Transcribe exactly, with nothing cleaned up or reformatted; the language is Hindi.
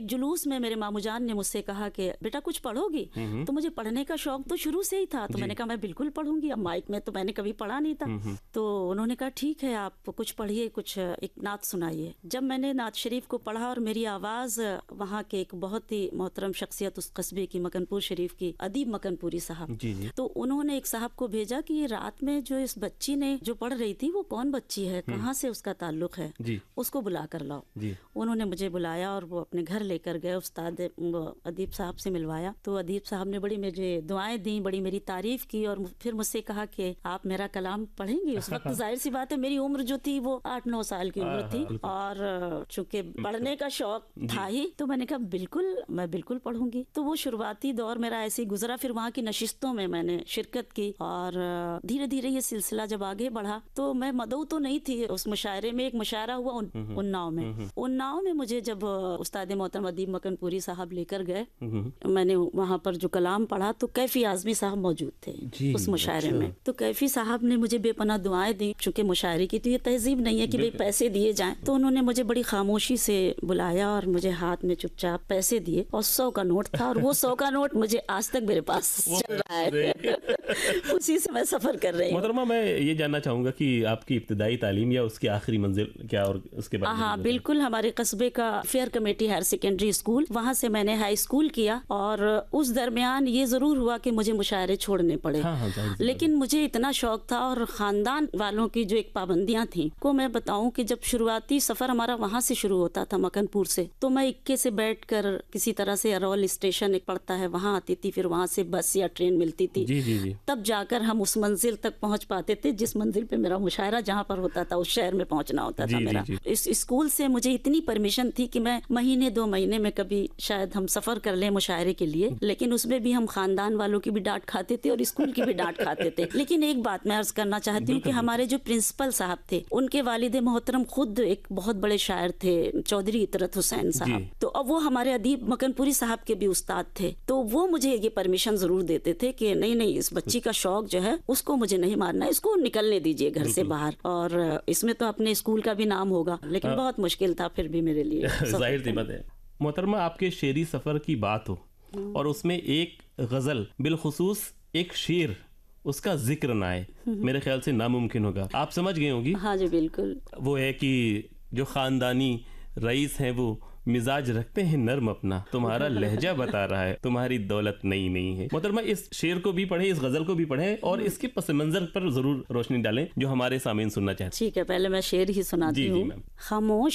एक जुलूस में मेरे मामू जान ने मुझसे कहा कि बेटा कुछ पढ़ोगी? तो मुझे पढ़ने का शौक तो शुरू से ही था, तो मैंने कहा मैं बिल्कुल पढ़ूंगी। अब माइक में तो मैंने कभी पढ़ा नहीं था। तो उन्होंने कहा ठीक है, आप कुछ पढ़िए, कुछ एक नात सुनाइए। जब मैंने नात शरीफ को पढ़ा और मेरी आवाज़ वहाँ के एक बहुत ही मोहतरम शख्सियत उस कस्बे की, मकनपुर शरीफ की, अदीब मकनपुरी साहब, तो उन्होंने एक साहब को भेजा कि ये रात में जो इस बच्ची ने जो पढ़ रही थी वो कौन बच्ची है, कहाँ से उसका ताल्लुक है, उसको बुला कर लाओ। उन्होंने मुझे बुलाया और वो अपने घर लेकर गए, उस्ताद अदीब साहब से मिलवाया। तो अदीब साहब ने बड़ी मुझे दुआएं दी, बड़ी मेरी तारीफ की और फिर मुझसे कहा कि आप मेरा कलाम पढ़ेंगी। उस वक्त जाहिर सी बात है मेरी उम्र जो थी वो आठ नौ साल की उम्र थी और चूंकि पढ़ने का शौक था ही, तो मैंने कहा बिल्कुल, मैं बिल्कुल पढ़ूंगी। तो वो शुरुआती दौर मेरा ऐसे ही गुजरा। फिर वहाँ की नशिस्तों में मैंने शिरकत की और धीरे धीरे ये सिलसिला जब आगे बढ़ा तो मैं मदऊ तो नहीं थी। उस मुशायरे में एक मुशायरा हुआ उन्नाव में। उन्नाव में मुझे जब उस्ताद मोहतरम अदीब मकनपुरी साहब लेकर गए, मैंने वहाँ पर जो कलाम पढ़ा तो कैफी आजमी साहब मौजूद थे उस मुशायरे में। तो कैफी साहब ने मुझे बेपनाह दुआएं दी। चूंकि मुशायरे की तो ये तहजीब नहीं है कि भाई पैसे दिए जाएं, तो उन्होंने मुझे बड़ी खामोशी से बुलाया और मुझे हाथ में चुपचाप पैसे दिए और सौ का नोट था और वो सौ का नोट मुझे आज तक मेरे पास चल रहा है। उसी से मैं सफर कर रही हूँ। मोहतरमा, मैं ये जानना चाहूंगा कि आपकी इब्तिदाई तालीम या उसकी आखिरी मंजिल क्या और उसके बाद? हाँ बिल्कुल, हमारे कस्बे का fair committee higher secondary school, वहाँ से मैंने हाई स्कूल किया और उस दरमियान ये जरूर हुआ कि मुझे मुशायरे छोड़ने पड़े। हाँ, हाँ, लेकिन मुझे इतना शौक था और खानदान वालों की जो एक पाबंदियां थी को मैं बताऊं कि जब शुरुआती सफर हमारा वहाँ से शुरू होता था मकनपुर से, तो मैं इक्के से बैठकर किसी तरह से अरौल स्टेशन एक पड़ता है वहाँ आती थी, फिर वहाँ से बस या ट्रेन मिलती थी। जी, जी, जी। तब जाकर हम उस मंजिल तक पहुँच पाते थे जिस मंजिल पे मेरा मुशायरा जहाँ पर होता था उस शहर में पहुँचना होता था मेरा। इस स्कूल से मुझे इतनी परमिशन थी कि मैं महीने दो महीने में कभी शायद हम सफर कर लें मुशायरे के लिए, लेकिन उसमें भी हम खानदान वालों की भी डांट खाते थे और स्कूल की भी डांट खाते थे। लेकिन एक बात मैं अर्ज करना चाहती हूँ कि हमारे जो प्रिंसिपल साहब थे उनके वालिद मोहतरम खुद एक बहुत बड़े शायर थे, चौधरी इतरत हुसैन साहब। तो अब वो हमारे अदीब मकनपुरी साहब के भी उस्ताद थे, तो वो मुझे ये परमिशन जरूर देते थे कि नहीं नहीं, इस बच्ची का शौक जो है उसको मुझे नहीं मारना, इसको निकलने दीजिए घर से बाहर, और इसमें तो अपने स्कूल का भी नाम होगा। लेकिन आ, बहुत मुश्किल था फिर भी मेरे लिए। जाहिर सी बात है। मोहतरमा, आपके शेरी सफर की बात हो और उसमें एक गजल, बिलखुसूस एक शेर, उसका जिक्र ना आए, मेरे ख्याल से नामुमकिन होगा। आप समझ गए होंगी। हाँ जी बिल्कुल। वो है कि जो खानदानी रईस हैं वो मिजाज रखते हैं नर्म अपना, तुम्हारा लहजा बता रहा है तुम्हारी दौलत नई नहीं है। मोहतरमा, इस शेर को भी पढ़ें, इस गजल को भी पढ़ें और इसके पस मंजर पर जरूर रोशनी डालें जो हमारे सामीन सुनना चाहते हैं। ठीक है, पहले मैं शेर ही सुनाती हूँ। खामोश